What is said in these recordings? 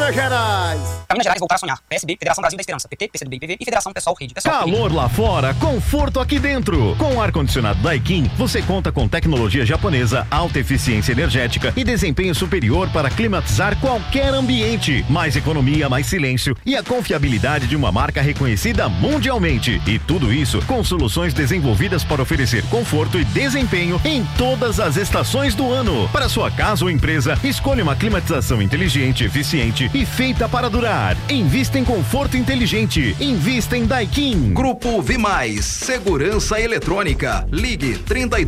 Minas Gerais. Pra Minas Gerais voltar a sonhar. PSB, Federação Brasil da Esperança. PT, PCdoB, PV e Federação Pessoal Rede. Calor lá fora, conforto aqui dentro. Com o ar-condicionado Daikin, você conta com tecnologia japonesa, alta eficiência energética e desempenho superior para climatizar qualquer ambiente. Mais economia, mais silêncio e a confiabilidade de uma marca reconhecida mundialmente. E tudo isso com soluções desenvolvidas para oferecer conforto e desempenho em todas as estações do ano. Para sua casa ou empresa, escolha uma climatização inteligente, eficiente e feita para durar. Invista em conforto inteligente. Invista em Daikin. Grupo Vimais, Segurança Eletrônica. Ligue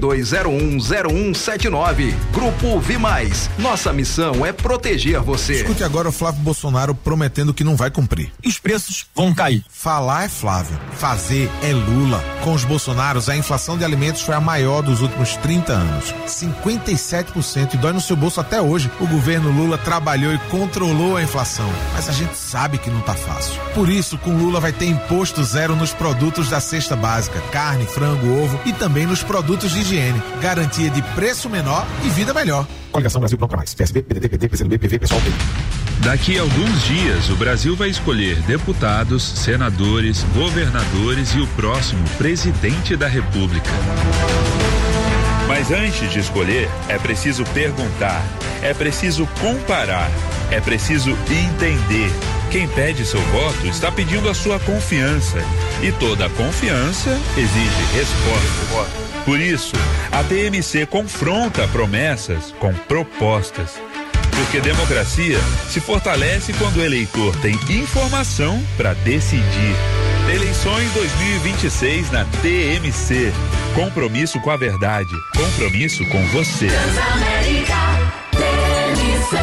32010179. Grupo Vimais. Nossa missão é proteger você. Escute agora o Flávio Bolsonaro prometendo que não vai cumprir. E os preços vão cair. Falar é Flávio, fazer é Lula. Com os Bolsonaros, a inflação de alimentos foi a maior dos últimos 30 anos. 57% e dói no seu bolso até hoje. O governo Lula trabalhou e controlou a inflação, mas a gente sabe que não tá fácil. Por isso, com Lula vai ter imposto zero nos produtos da cesta básica, carne, frango, ovo e também nos produtos de higiene. Garantia de preço menor e vida melhor. Coligação Brasil Pronto Pra Mais. PSB, PDT, PT, PCdoB, PV, Pessoal PV. Daqui a alguns dias, o Brasil vai escolher deputados, senadores, governadores e o próximo presidente da República. Mas antes de escolher, é preciso perguntar, é preciso comparar, é preciso entender. Quem pede seu voto está pedindo a sua confiança. E toda confiança exige resposta. Por isso, a TMC confronta promessas com propostas. Porque democracia se fortalece quando o eleitor tem informação para decidir. Eleições 2026 na TMC. Compromisso com a verdade. Compromisso com você. Transamérica, TMC.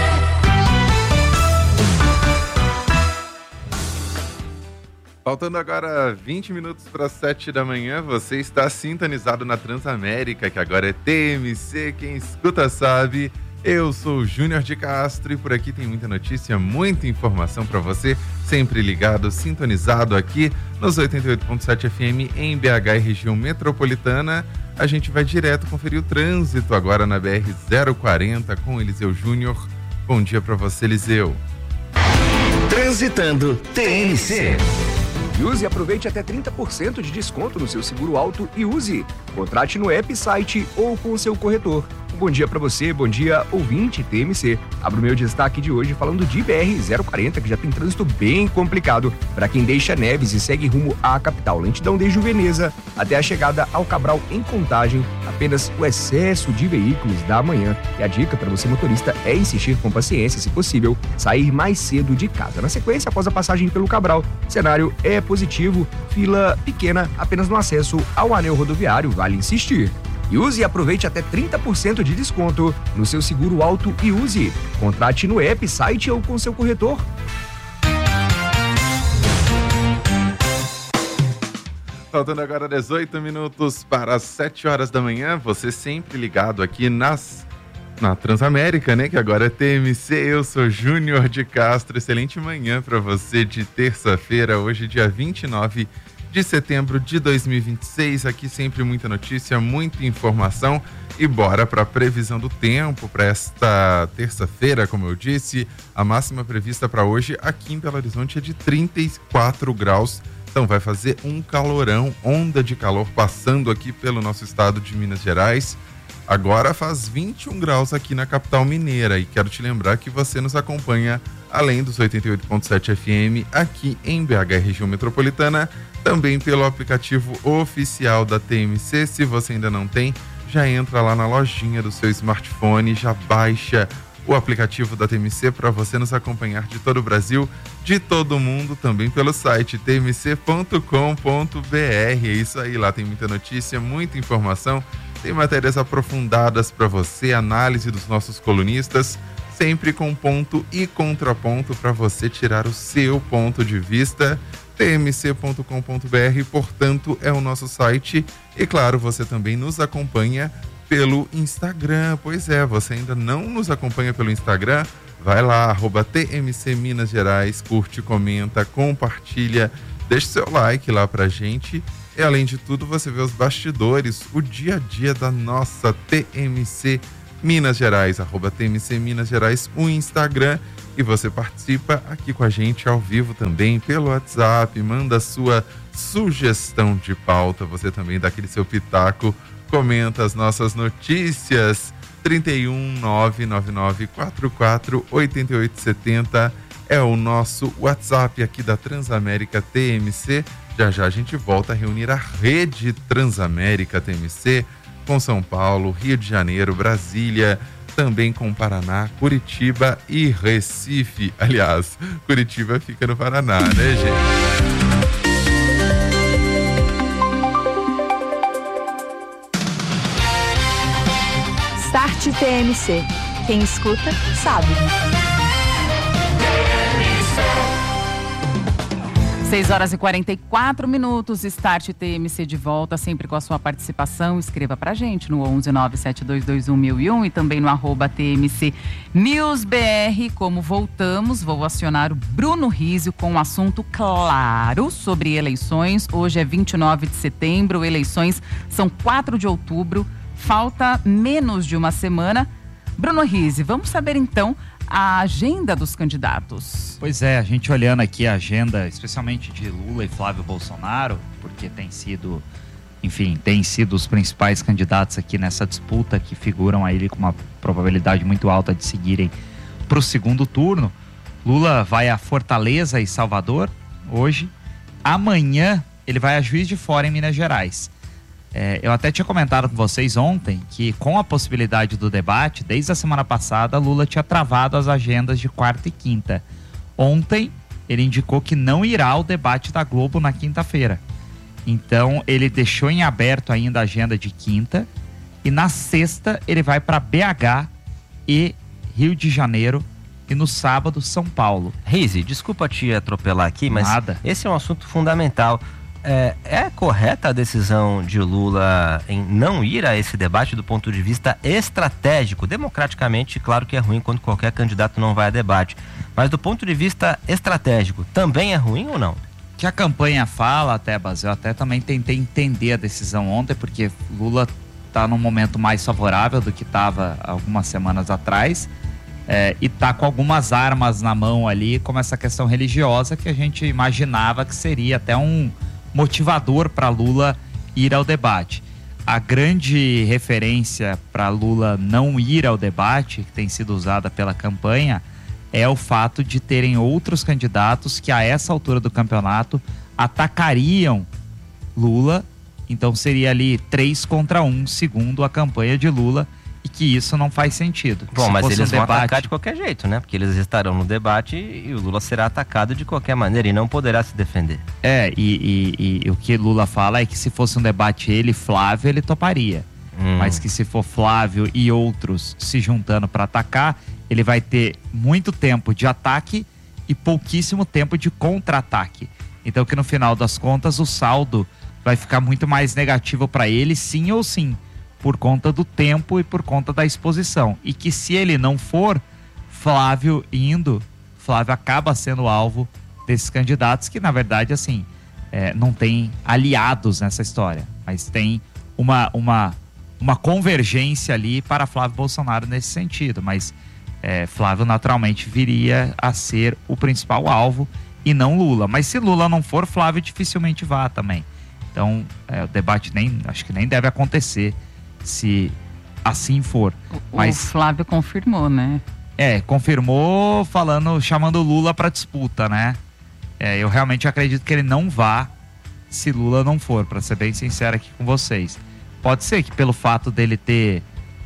Faltando agora 20 minutos para 7 da manhã, você está sintonizado na Transamérica, que agora é TMC, quem escuta sabe. Eu sou o Júnior de Castro e por aqui tem muita notícia, muita informação para você, sempre ligado, sintonizado aqui nos 88.7 FM em BH e região metropolitana. A gente vai direto conferir o trânsito agora na BR-040 com Eliseu Júnior. Bom dia para você, Eliseu. Transitando TMC. Use e aproveite até 30% de desconto no seu seguro auto e use. Contrate no app, site ou com o seu corretor. Bom dia para você, bom dia ouvinte TMC. Abro o meu destaque de hoje falando de BR-040, que já tem trânsito bem complicado para quem deixa Neves e segue rumo à capital. Lentidão desde Veneza até a chegada ao Cabral em Contagem, apenas o excesso de veículos da manhã. E a dica para você motorista é insistir com paciência, se possível, sair mais cedo de casa. Na sequência, após a passagem pelo Cabral, cenário é positivo, fila pequena apenas no acesso ao anel rodoviário, vale insistir. E use e aproveite até 30% de desconto no seu seguro auto e use. Contrate no app, site ou com seu corretor. Faltando agora 18 minutos para as 7 horas da manhã, você sempre ligado aqui na Transamérica, né? Que agora é TMC, eu sou Júnior de Castro. Excelente manhã para você de terça-feira, hoje dia 29 de setembro de 2026, aqui sempre muita notícia, muita informação e bora para a previsão do tempo para esta terça-feira, como eu disse, a máxima prevista para hoje aqui em Belo Horizonte é de 34 graus, então vai fazer um calorão, onda de calor passando aqui pelo nosso estado de Minas Gerais. Agora faz 21 graus aqui na capital mineira e quero te lembrar que você nos acompanha além dos 88.7 FM aqui em BH região metropolitana, também pelo aplicativo oficial da TMC. Se você ainda não tem, já entra lá na lojinha do seu smartphone, já baixa o aplicativo da TMC para você nos acompanhar de todo o Brasil, de todo o mundo, também pelo site tmc.com.br. É isso aí, lá tem muita notícia, muita informação, tem matérias aprofundadas para você, análise dos nossos colunistas, sempre com ponto e contraponto para você tirar o seu ponto de vista. tmc.com.br, portanto, é o nosso site. E claro, você também nos acompanha pelo Instagram. Pois é, você ainda não nos acompanha pelo Instagram? Vai lá, @TMC Minas Gerais, curte, comenta, compartilha, deixa seu like lá pra gente. E além de tudo, você vê os bastidores, o dia a dia da nossa TMC Minas Gerais, @TMC Minas Gerais, o Instagram. E você participa aqui com a gente ao vivo também pelo WhatsApp, manda sua sugestão de pauta, você também dá aquele seu pitaco, comenta as nossas notícias. 31999448870 é o nosso WhatsApp aqui da Transamérica TMC. Já já a gente volta a reunir a rede Transamérica TMC com São Paulo, Rio de Janeiro, Brasília, também com Paraná, Curitiba e Recife. Aliás, Curitiba fica no Paraná, né, gente? Start TMC. Quem escuta, sabe. 6h44, Start TMC de volta, sempre com a sua participação. Escreva pra gente no 11972211001 e também no @TMC NewsBR. Como voltamos, vou acionar o Bruno Rizio com um assunto claro sobre eleições. Hoje é 29 de setembro, eleições são 4 de outubro, falta menos de uma semana. Bruno Rizio, vamos saber então a agenda dos candidatos. Pois é, a gente olhando aqui a agenda, especialmente de Lula e Flávio Bolsonaro, porque tem sido os principais candidatos aqui nessa disputa, que figuram aí com uma probabilidade muito alta de seguirem para o segundo turno. Lula vai a Fortaleza e Salvador hoje. Amanhã ele vai a Juiz de Fora, em Minas Gerais. Eu até tinha comentado com vocês ontem que, com a possibilidade do debate, desde a semana passada, Lula tinha travado as agendas de quarta e quinta. Ontem, ele indicou que não irá ao debate da Globo na quinta-feira. Então, ele deixou em aberto ainda a agenda de quinta, e na sexta ele vai para BH e Rio de Janeiro, e no sábado, São Paulo. Rizzi, desculpa te atropelar aqui, mas Nada. Esse é um assunto fundamental. É correta a decisão de Lula em não ir a esse debate do ponto de vista estratégico? Democraticamente, claro que é ruim quando qualquer candidato não vai a debate, mas do ponto de vista estratégico, também é ruim ou não? Que a campanha fala, Tebas, eu até também tentei entender a decisão ontem, porque Lula está num momento mais favorável do que estava algumas semanas atrás, e está com algumas armas na mão ali, como essa questão religiosa, que a gente imaginava que seria até um motivador para Lula ir ao debate. A grande referência para Lula não ir ao debate, que tem sido usada pela campanha, é o fato de terem outros candidatos que, a essa altura do campeonato, atacariam Lula. Então seria ali 3 contra 1, segundo a campanha de Lula, e que isso não faz sentido. Bom, mas eles vão atacar de qualquer jeito, né? Porque eles estarão no debate e o Lula será atacado de qualquer maneira e não poderá se defender. E o que Lula fala é que, se fosse um debate ele e Flávio, ele toparia. Mas que, se for Flávio e outros se juntando para atacar, ele vai ter muito tempo de ataque e pouquíssimo tempo de contra-ataque. Então, que no final das contas o saldo vai ficar muito mais negativo para ele, sim ou sim, por conta do tempo e por conta da exposição. E que, se ele não for, Flávio acaba sendo alvo desses candidatos que, na verdade, assim, não tem aliados nessa história, mas tem uma convergência ali para Flávio Bolsonaro nesse sentido. Mas Flávio naturalmente viria a ser o principal alvo e não Lula. Mas se Lula não for, Flávio dificilmente vá também. Então, o debate acho que nem deve acontecer, se assim for. Mas o Flávio confirmou, né? Confirmou, chamando Lula para disputa, né? Eu realmente acredito que ele não vá se Lula não for, para ser bem sincero aqui com vocês. Pode ser que, pelo fato dele ter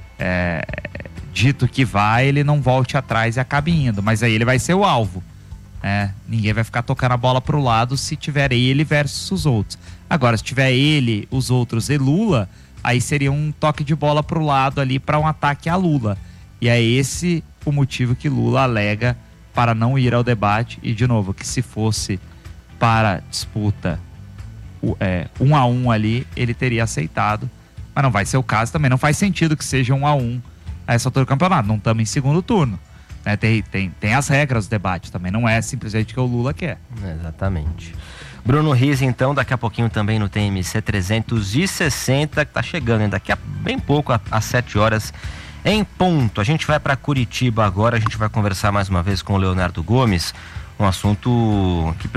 dito que vai, ele não volte atrás e acabe indo, mas aí ele vai ser o alvo. Ninguém vai ficar tocando a bola pro lado se tiver ele versus os outros. Agora, se tiver ele, os outros e Lula, aí seria um toque de bola pro lado ali para um ataque a Lula. E é esse o motivo que Lula alega para não ir ao debate. E, de novo, que se fosse para disputa 1-1 ali, ele teria aceitado. Mas não vai ser o caso também. Não faz sentido que seja 1-1 a essa altura do campeonato. Não estamos em segundo turno. Tem as regras do debate também. Não é simplesmente que o Lula quer. Exatamente. Bruno Rizzi, então, daqui a pouquinho também no TMC 360, que tá chegando, daqui a bem pouco, às 7h30, em ponto. A gente vai para Curitiba agora, a gente vai conversar mais uma vez com o Leonardo Gomes, um assunto que